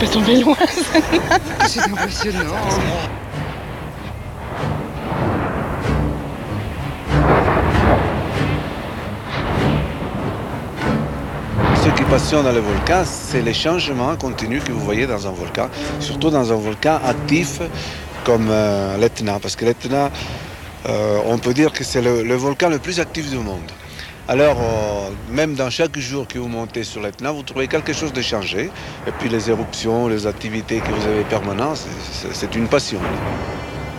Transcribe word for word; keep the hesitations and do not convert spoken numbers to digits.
tombée loin. C'est impressionnant. Ce qui passionne dans le volcan, c'est les changements continus que vous voyez dans un volcan, surtout dans un volcan actif comme euh, l'Etna, parce que l'Etna, euh, on peut dire que c'est le, le volcan le plus actif du monde. Alors, euh, même dans chaque jour que vous montez sur l'Etna, vous trouvez quelque chose de changé. Et puis les éruptions, les activités que vous avez permanentes, c'est- c'est c'est une passion. Là.